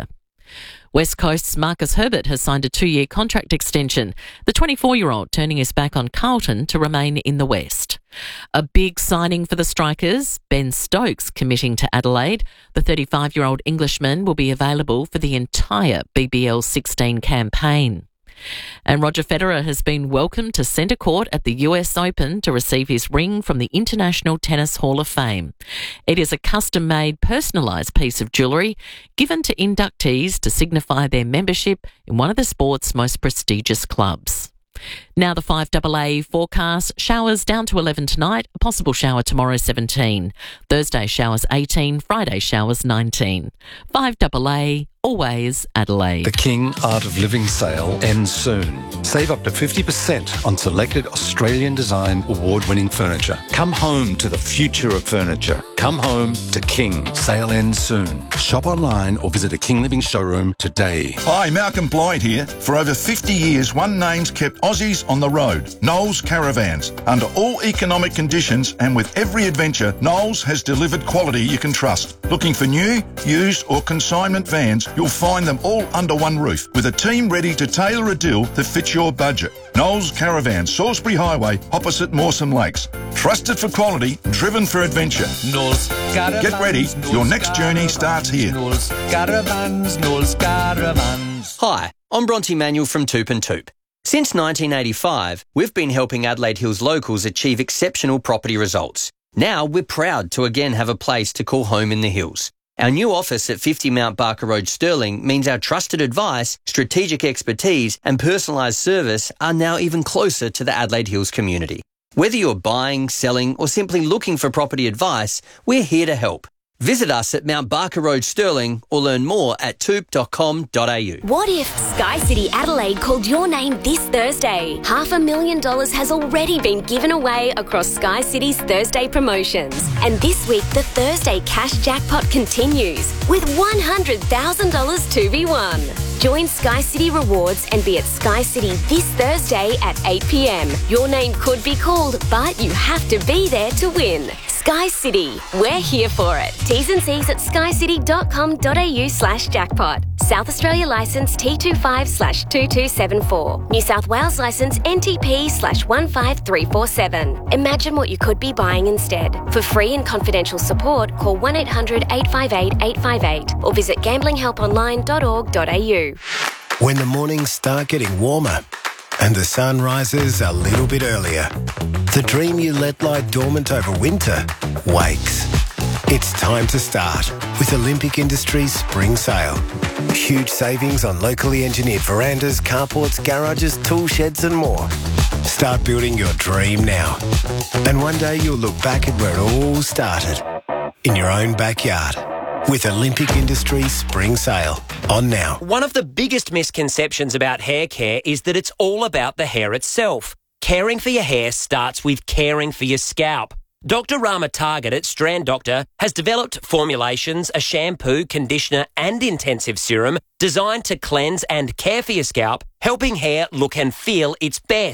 West Coast's Marcus Herbert has signed a two-year contract extension, the twenty-four-year-old turning his back on Carlton to remain in the West. A big signing for the Strikers, Ben Stokes committing to Adelaide. The thirty-five-year-old Englishman will be available for the entire B B L sixteen campaign. And Roger Federer has been welcomed to centre court at the U S Open to receive his ring from the International Tennis Hall of Fame. It is a custom-made, personalised piece of jewellery given to inductees to signify their membership in one of the sport's most prestigious clubs. Now the five A A forecast. Showers down to eleven tonight, a possible shower tomorrow seventeen. Thursday showers eighteen, Friday showers nineteen. five A A, always Adelaide. The King Art of Living sale ends soon. Save up to fifty percent on selected Australian design award-winning furniture. Come home to the future of furniture. Come home to King. Sale ends soon. Shop online or visit a King Living showroom today. Hi, Malcolm Blyde here. For over fifty years, one name's kept Aussies on the road. Knowles Caravans. Under all economic conditions and with every adventure, Knowles has delivered quality you can trust. Looking for new, used or consignment vans, you'll find them all under one roof with a team ready to tailor a deal that fits your budget. Knowles Caravans, Salisbury Highway, opposite Mawson Lakes. Trusted for quality, driven for adventure. Knowles Caravans. Get ready, Knowles your next journey starts here. Knowles Caravans, Knowles Caravans. Hi, I'm Bronte Manuel from Toop and Toop. Since nineteen eighty-five, we've been helping Adelaide Hills locals achieve exceptional property results. Now we're proud to again have a place to call home in the hills. Our new office at fifty Mount Barker Road, Stirling, means our trusted advice, strategic expertise and personalised service are now even closer to the Adelaide Hills community. Whether you're buying, selling or simply looking for property advice, we're here to help. Visit us at Mount Barker Road, Stirling or learn more at toop dot com dot a u. What if Sky City Adelaide called your name this Thursday? Half a million dollars has already been given away across Sky City's Thursday promotions. And this week, the Thursday cash jackpot continues with one hundred thousand dollars to be won. Join Sky City Rewards and be at Sky City this Thursday at eight p m. Your name could be called, but you have to be there to win. Sky City, we're here for it. T's and C's at skycity dot com dot a u slash jackpot. South Australia licence T twenty-five slash two two seven four. New South Wales licence N T P slash one five three four seven. Imagine what you could be buying instead. For free and confidential support, call one eight hundred eight five eight eight five eight or visit gambling help online dot org dot a u. When the mornings start getting warmer and the sun rises a little bit earlier, the dream you let lie dormant over winter wakes. It's time to start with Olympic Industries Spring Sale. Huge savings on locally engineered verandas, carports, garages, tool sheds and more. Start building your dream now. And one day you'll look back at where it all started, in your own backyard. With Olympic Industries Spring Sale on now. One of the biggest misconceptions about hair care is that it's all about the hair itself. Caring for your hair starts with caring for your scalp. Doctor Rama Target at Strand Doctor has developed formulations, a shampoo, conditioner and intensive serum designed to cleanse and care for your scalp, helping hair look and feel its best.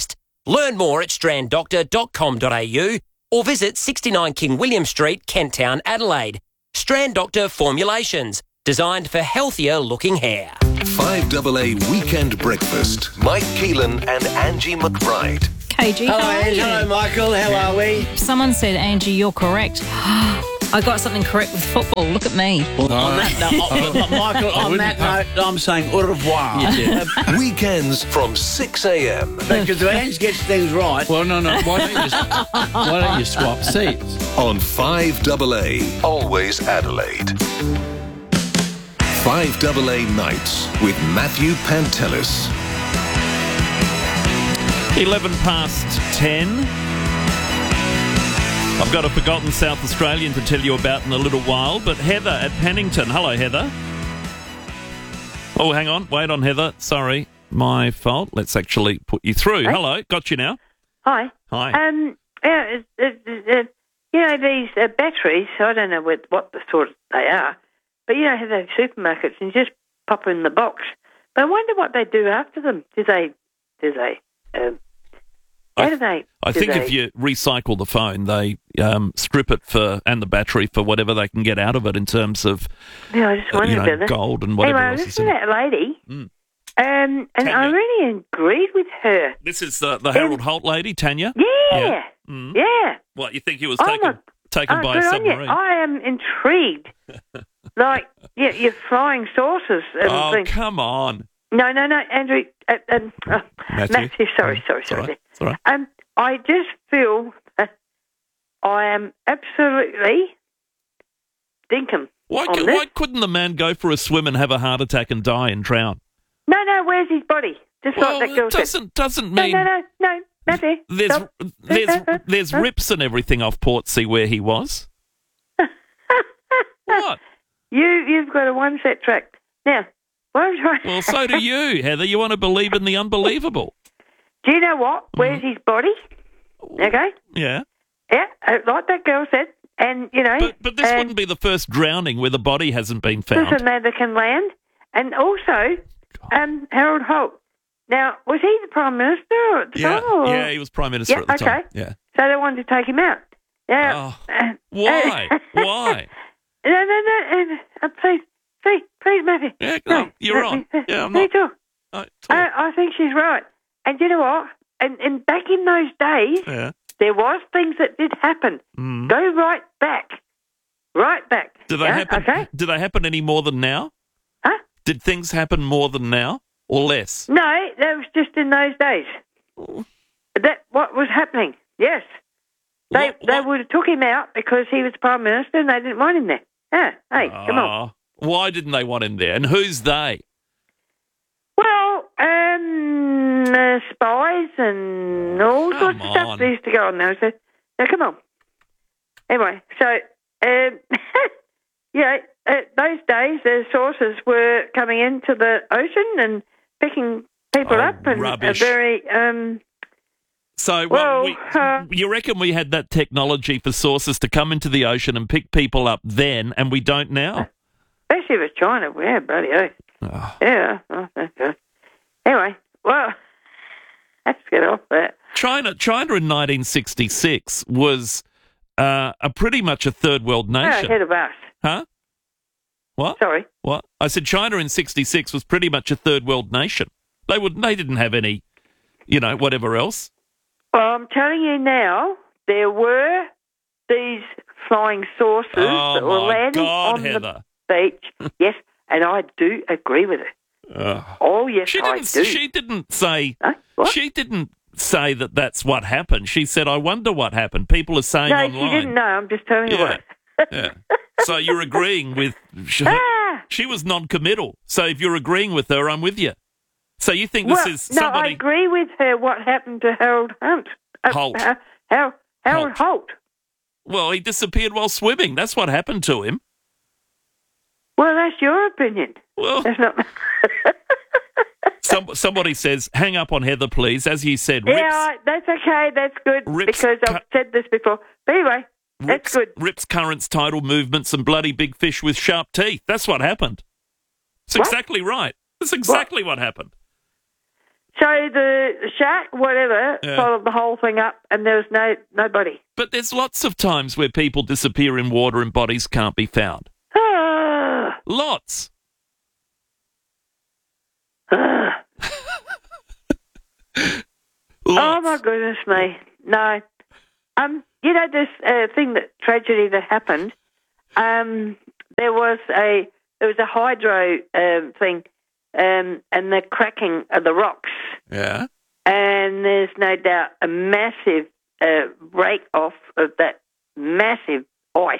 Learn more at strand doctor dot com dot a u or visit sixty-nine King William Street, Kent Town, Adelaide. Strand Doctor Formulations, designed for healthier looking hair. five A A Weekend Breakfast. Mike Keelan and Angie McBride. K G, Hello, how are Ange. you? Hello, Michael. How are we? Someone said, Angie, you're correct. I got something correct with football. Look at me. Well, on that note, Michael, on that note, I'm saying au revoir. Weekends from six a m. Because if Ange gets things right... Well, no, no. Why don't you, just, why don't you swap seats? On five A A, always Adelaide. five A A Nights with Matthew Pantelis. eleven past ten. I've got a forgotten South Australian to tell you about in a little while, but Heather at Pennington. Hello, Heather. Oh, hang on. Wait on, Heather. Sorry. My fault. Let's actually put you through. Hey. Hello. Got you now. Hi. Hi. Um, yeah, it, it, it, you know, these uh, batteries, I don't know what, what the sort they are, but you know, have those supermarkets and you just pop in the box. But I wonder what they do after them. Do they, do they, um, how do they? I do think they, if you recycle the phone, they um, strip it for and the battery for whatever they can get out of it in terms of Yeah, I just uh, wondered you know, about that. gold and whatever anyway, I else is listened in to it. that lady, Mm. um, and Tanya. I really agreed with her. This is the, the Harold Holt lady, Tanya. Yeah, Yeah. yeah. Mm. What, you think he was Oh, taken my- taken oh, by a good on you. submarine? I am intrigued. Like, yeah, you're flying saucers and Oh, things. come on. No, no, no, Andrew. Uh, um, uh, Matthew. Matthew, sorry, sorry, It's all sorry. right. It's all right. Um, I just feel that I am absolutely dinkum Why, on cou- this. why couldn't the man go for a swim and have a heart attack and die and drown? No, no, where's his body? Just Well, like that girl it doesn't said. doesn't No, mean no, no, no, Matthew. there's stop. there's there's rips and everything off Portsea where he was. What? You, you've got a one-set track. Now, what I'm trying Well, so do you, Heather. You want to believe in the unbelievable. Do you know what? Where's his body? Okay. Yeah. Yeah, uh, like that girl said. And, you know... But, but this and wouldn't be the first drowning where the body hasn't been found. Listen, man, that can land. And also, um, Harold Holt. Now, was he the Prime Minister at the Yeah, time? Or? yeah, he was Prime Minister Yeah, at the okay. time. Yeah. So they wanted to take him out. Now, Oh, uh, why? Why? No, no, no. Uh, please, please, please, Matthew. Yeah, no, you're let on. me- uh, Yeah, I'm let me not. talk. I, I, I think she's right. And you know what? And, and back in those days, Yeah. there was things that did happen. Mm. Go right back. Right back. Do they Yeah, happen? Okay? Do they happen any more than now? Huh? Did things happen more than now or less? No, that was just in those days. That what was happening. Yes. They they would have took him out because he was Prime Minister and they didn't want him there. Yeah. Hey, come on. Ah, why didn't they want him there? And who's they? Well, um, uh, spies and all sorts of stuff on. that used to go on there. So, now, come on. Anyway, so, um, yeah, uh, those days the sources were coming into the ocean and picking people Oh, up and rubbish. a very... Um, So, Well, what, we, uh, you reckon we had that technology for sources to come into the ocean and pick people up then, and we don't now? especially with China. Yeah, bloody oath. Yeah. Oh, that's good. Anyway, well, let's get off that. China, China in nineteen sixty-six was uh, a pretty much a third world No, nation. ahead of us. Huh? What? Sorry. What? I said China in sixty-six was pretty much a third world nation. They would. They didn't have any, you know, whatever else. Well, I'm telling you now, there were these flying saucers Oh, that were my landing God, on Heather. the beach. Yes, and I do agree with it. Ugh. Oh, yes, She I didn't. do. She didn't say. What? She didn't say that that's what happened. She said, "I wonder what happened." People are saying no, online. she didn't know. I'm just telling you Yeah. what. Yeah. So you're agreeing with. She, Ah! she was non-committal. So if you're agreeing with her, I'm with you. So you think well, this is no, I somebody? agree with her. What happened to Harold Hunt? Uh, Holt. Uh, Har- Harold Holt. Well, he disappeared while swimming. That's what happened to him. Well, that's your opinion. Well, that's not. Some, somebody says, "Hang up on Heather, please." As you said, Yeah, Rips, all right, that's okay. That's good Rips because I've said this before. But anyway, that's Rips, good. Rips currents, tidal movements, and bloody big fish with sharp teeth. That's what happened. It's What? exactly right. That's exactly what, happened. So the shark, whatever, Yeah. followed the whole thing up, and there was no nobody. But there's lots of times where people disappear in water and bodies can't be found. Ah. Lots. Ah. Oh my goodness me! No, um, you know this uh, thing that tragedy that happened. Um, there was a there was a hydro um, thing, um, and the cracking of the rocks. Yeah. And there's no doubt a massive uh, break off of that massive ice,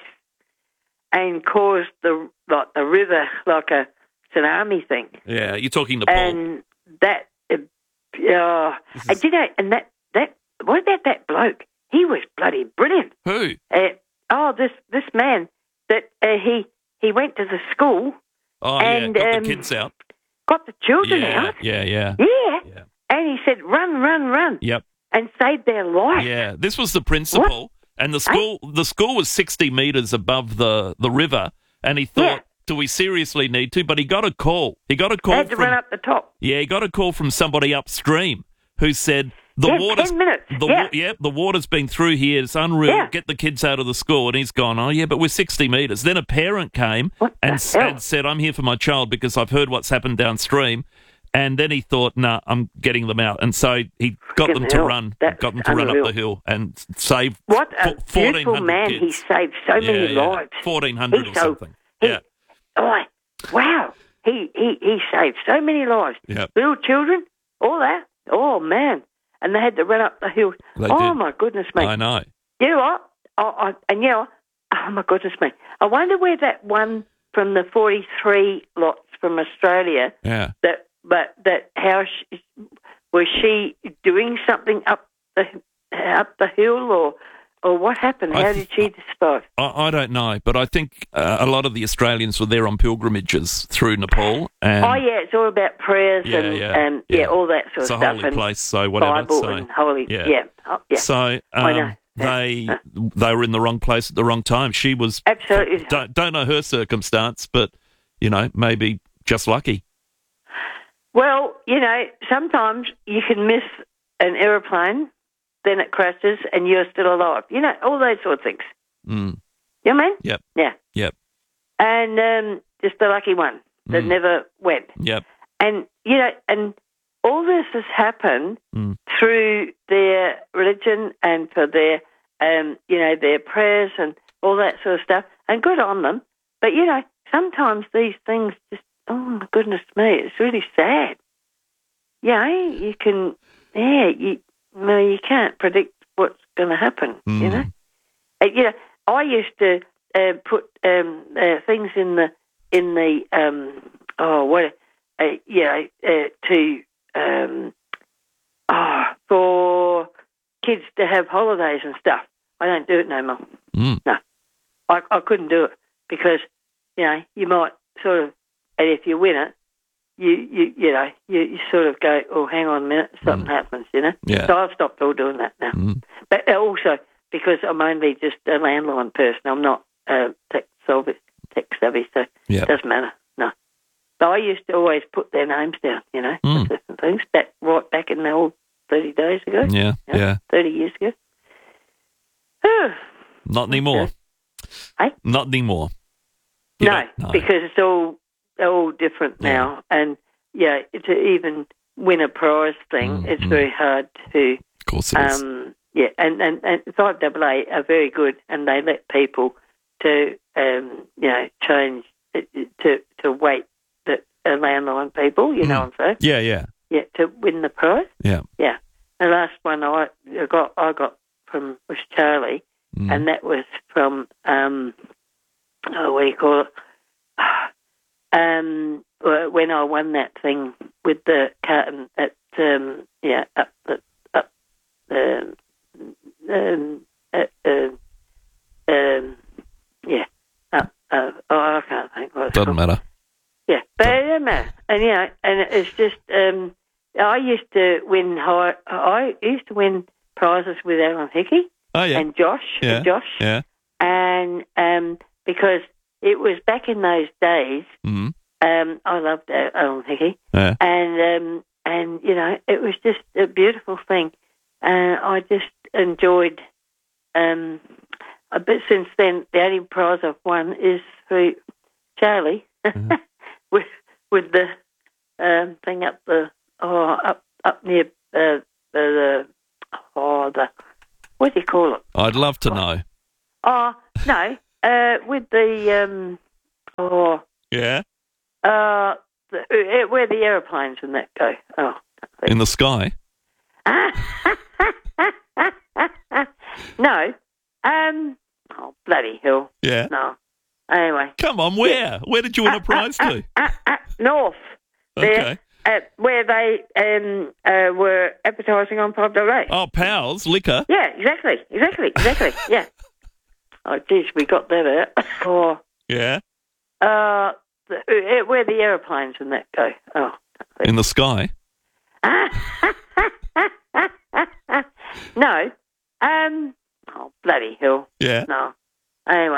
and caused the like the river like a tsunami thing. Yeah, you're talking to Paul. And that, uh, uh, and you know, and that that what about that bloke? He was bloody brilliant. Who? Uh, oh, this this man that uh, he he went to the school. Oh, and, yeah, got um, the kids out. Got the children Yeah, out. yeah, yeah. Yeah. And he said, "Run, run, run!" Yep. And saved their life. Yeah, this was the principal, and the school the school was sixty metres above the, the river, and he thought, Yeah. do we seriously need to? But he got a call. He got a call Had to from run up the top. yeah, he got a call from somebody upstream who said the Yeah, water's ten minutes, the yeah. wa- yeah, the water's been through here. It's unreal. Yeah. Get the kids out of the school, and he's gone. Oh yeah, but we're sixty metres. Then a parent came and, s- hell? and said, "I'm here for my child because I've heard what's happened downstream." And then he thought, "Nah, I'm getting them out." And so he got Get them the to hell. run, That's got them to run unreal. up the hill and save What a fo- fourteen beautiful hundred man! kids. He saved so yeah, many yeah. lives. fourteen hundred He's or so- something. he- yeah, Oh, wow! He he he saved so many lives. Yep. Little children, all that. Oh man! And they had to run up the hill. They oh did. my goodness me! I know. You know what? I, I, and you know, oh my goodness me! I wonder where that one from the forty-three lots from Australia. Yeah. That, but that how she, was she doing something up the up the hill or or what happened? I How th- did she dispose? I, I don't know, but I think uh, a lot of the Australians were there on pilgrimages through Nepal. And Oh yeah, it's all about prayers Yeah, and yeah, and yeah, yeah. all that sort It's of a stuff. holy and place, so whatever. Bible so, and holy, yeah. yeah, oh, yeah. So I um, know. they they were in the wrong place at the wrong time. She was Absolutely. Don't, don't know her circumstance, but you know, maybe just lucky. Well, you know, sometimes you can miss an aeroplane, then it crashes, and you're still alive. You know, all those sort of things. Mm. You know what I mean? Yep. Yeah. Yep. And um, just the lucky one that Mm. never went. Yep. And, you know, and all this has happened Mm. through their religion and for their, um, you know, their prayers and all that sort of stuff. And good on them. But, you know, sometimes these things just, oh, my goodness me, it's really sad. Yeah, you can, yeah, you, no, you can't predict what's going to happen, you Mm. know. Uh, you know, I used to uh, put um, uh, things in the, in the, um, oh, what, uh, you know, uh, to, um, oh, for kids to have holidays and stuff. I don't do it no more. Mm. No, I, I couldn't do it because, you know, you might sort of, and if you win it, you, you, you know, you, you sort of go, oh, hang on a minute, something happens, you know. Yeah. So I've stopped all doing that now. Mm. But also because I'm only just a landline person, I'm not uh, tech savvy, tech savvy, so Yeah. it doesn't matter. No. So I used to always put their names down, you know, Mm. for certain things, back right back in the old thirty days ago. Yeah. you know, Yeah. thirty years ago. Not anymore. Hey? Not anymore. You No, don't- no. because it's all all different now, and yeah, to even win a prize thing, it's very hard to. Of course it is. Um, yeah, and and and five A A are very good, and they let people to um, you know change it- to to wait the uh, landline people. You know what I'm saying? Yeah, yeah, Yeah, to win the prize. yeah. Yeah, the last one I got I got from was Charlie, Mm. and that was from um, oh, what do you call it? Um, when I won that thing with the curtain at um, yeah up the up um, um, uh, um, um, yeah up uh, oh I can't think what it's Doesn't called. matter. Yeah, but it doesn't matter. And you know, and it's just um, I used to win high. I used to win prizes with Alan Hickey Oh yeah. and Josh, yeah. Josh, Yeah. and um, because it was back in those days. Mm. Um, I loved uh, Alan Hickey, Yeah. and um, and, you know, it was just a beautiful thing. Uh, I just enjoyed, um, a bit since then, the only prize I've won is through Charlie mm-hmm. with with the um, thing up the, oh, up, up near uh, the, oh, the, what do you call it? I'd love to know. Oh, no, uh, with the, um, oh. Yeah? Uh, the, uh, where the aeroplanes and that go. Oh. In the sky? No. Um, oh, bloody hell. Yeah. No. Anyway. Come on, where? Yeah. Where did you win uh, a prize uh, to? Uh, uh, uh, north. Okay. There, uh, where they um, uh, were advertising on five double eight. Oh, Powell's Liquor. Yeah, exactly. Exactly. Exactly. Yeah. Oh, geez, we got that out. Oh. Yeah. Uh, the, uh, where the aeroplanes and that go. Oh. In the sky? No. Um. Oh, bloody hell. Yeah. No. Anyway.